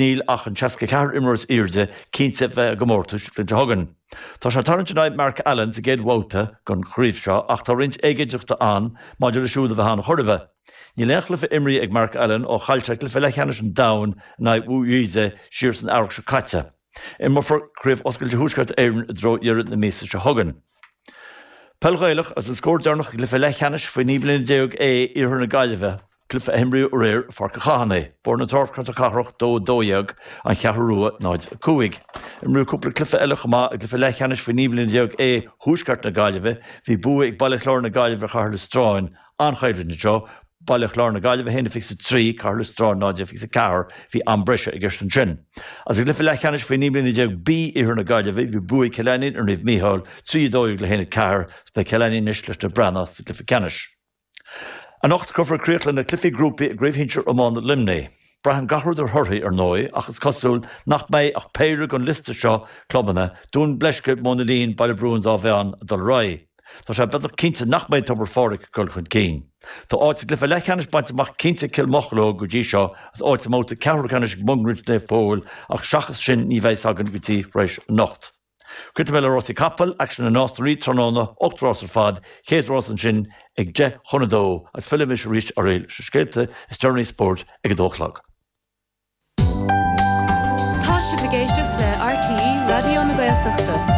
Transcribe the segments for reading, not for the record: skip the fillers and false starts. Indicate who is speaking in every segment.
Speaker 1: sníl ach an teasca ceathar immers irde cínte bheith go mórtas flinte hagan. Tá sé tarint naid Mark Allen sa géad bhóta gon chríomh seo ach tá rint éigeideachta an maidir siúda bheit hána choribh. Ní leach le imrí ag Mark Allen ó chailteach le lechanis an dain na bhúíise siir san airach se caite. Mar for críomh oscailte húscailt éireann dro iad na mísa se hagan. Pelghailech as an scóirdearnach le lechanis faoi ní bliana déag iarthar na gaiileh Clifa Henry O'Rear for Cachane, born a Torquant a Carroch dóiag an Chaharua náid cúig. Imrú cúpla Clifa Elechama a Clifa Lechanis for Níblin Diog húsgart na gaiileh, hí bua ag bailachlár na gaiileh Carla Strain an chaidrin na jo, bailachlár na gaiileh héna fixa 3, Carla Strain náid fixa 4, hí ambrisha ag Gerstan Trin. As a Clifa Lechanis for Níblin Diog B ihar na gaiileh, hí bua Kelanin ar Niv Mihal, 3 dóiag le héna 4, spe Kelanin nislis na Branas to Clifa Canis. An ocht cofer creachlan na Cliffy grúpi a greibh hinseir amán na limné. Brahan gahard ar thorthaí ar nói, achas cosúil nach méid ach péire gon liste seo clubbanna, dún bleisce Monalín baile brúns á bhean dal rai. Tá sé bedach cínte nach méid tobar fóric gol chun cín. Tá áit sa glyfa lechanis baint amach cínte kilmochló go dí seo, as áit sa móta ceharchanis mungrid na fóil, ach seachas sin ní bheith agan gotí reis nocht. Cuirta meile Rossi Capel, action an Ástrií tróna, 8 rás ar fad, chéad rás an sin ag de chunadó, as film is rís ar réil se scéilte is Journey Sport ag dóchlag.
Speaker 2: Tá si bhgéisteach le RTE Radio na Gaeltachta.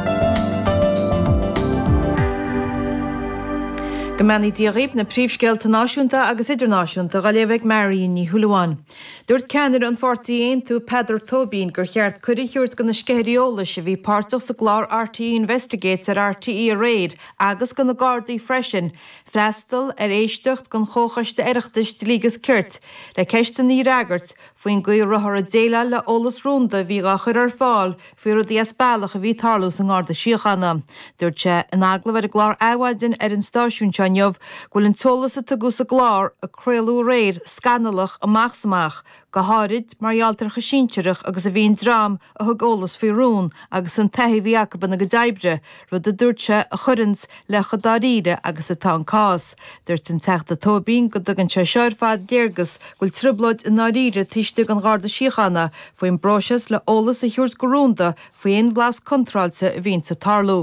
Speaker 3: Gemani diaghib na príomhscéalta náisiúnta agus idirnáisiúnta ga léibh Marion ní Thualaháin. Dúirt ceannair an 41 tú Pedar Tobín gur cheart cuidiúirt go na scéireolalas a bhí páirteach sa glár RTE Investigates ar RTE a réid agus go na Gardaí freisin, freistal ar éisteacht gon chóchaiste iireachtais lígus cirt, le ceiste ní ragart faoin go ruthar a déile le olalas rúnda bhí gachar ar fáil faoir a díos bailach a bhí tarlús an Garda Síochanna. Dúirt sé an aglah ar a glár áhaidan ar an stáisiún Neamh gúil an tolas a tugus a glár a crealú réir scanalach a machsamach go hárid maraltar chasínteirech agus a bhíon drám a thugólas fí rún agus an taithí bhí acaban na go daibre rud a dúirte a churins le chadaríre agus a tá cás. Dúirt an teachta Tóbín go dagan se seirfad déirgus gúil tribloid in náríre tíiste an Garda Síochanna faoin broses le ólas a thuirt gorúnda faoin glas contrailte a bhíon sa tarlú.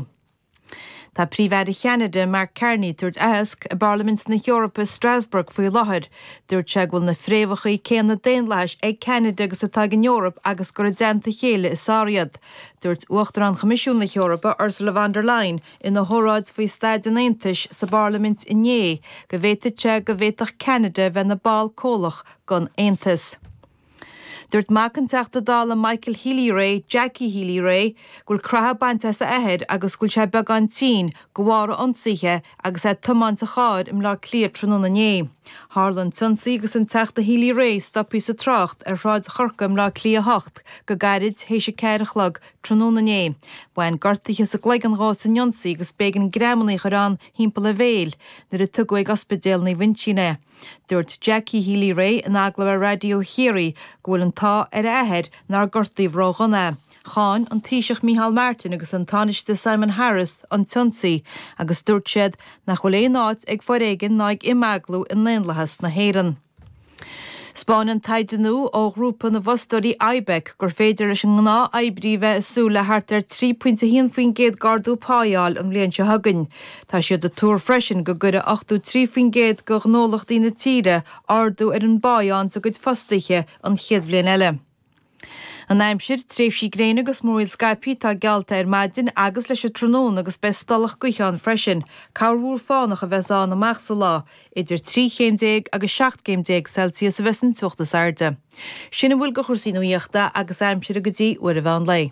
Speaker 3: Tá príomhhead cheanada Mark Carney dúirt easc a Parliament na Eorpa Strasbourg faoi láthair, dúirt sé gúil na fréomhachaí céanna déan leis ag Canada agus atá in Eorpa agus gur déanta chéile is áriad. Dúirt uachtar an Comisiún na Eorpa Ursula von der Leyen ina hóráid faoi Stáid an Aontais sa Parliament inné, go bhhéitead sé go bhhéiteach Canada bheith na báil cólach gon Aontas. Dúirt mac an teachta dála Michael Healy-Rae, Jackie Healy-Rae, gúil crutha baintas a ahead agus gúil sé beag an tín go bhhara ionsaithe agus é tumáint a cháid im lá clíad trúna né. Harlan tunsaí agus an teachta Healy-Rae stopí sa trácht ar ráid chorca im lá clí a hocht go gairid hééis sé ceirechlag trúna né. Bhain gortaithe sa gleig an rá san ionsaí agus bégan grémannaí chorán hímpel a bhéil nar a tugu ag ospidéal na Vincine. Dúirt Jackie Healy-Rae an aglah a Radio Héirí gúil an tá ar ahead nar gortaí bhróganna. Cháin an tíiseach Micheál Martin agus an táiste Simon Harris an tunsaí agus dúirt siad nach chfuil é náid ag foréigen ná ag imeaglú in léonlachas na héireann. Spáin an taidanú ó grúpa na bhostorí Ibec gur féidir leis an gná eibríomh asúla thart ar 3.1 faoin géad gardú páiáil an bhliain se hagann. Tá siad a túr freisin go gura 8.3 faoin géad go gnólach dína tíre ardú ar an báán sa gud fostaiche an chéad bhliain eile. An aimsir tréimh sí gréine agus móil Skype tá gealta ar maidin agus leis a trónón agus bestalach goicheán freisin, cabhúr fánach a bheits an amach sa lá, idir 3 agus 7 Celsius a bheitsin tuachtas airde. Sinna bhfuil go chuirsaíochta agus aimsir a go dtí uair a bhean lei.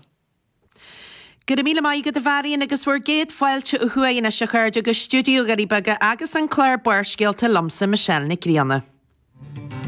Speaker 4: Gyda míle maigad a bharíon agus bhuair géad fáilte a chuaine se chuirde agus stúdiú garí baga agus an Claire Buir scialta lomsa Michelle na Grianna.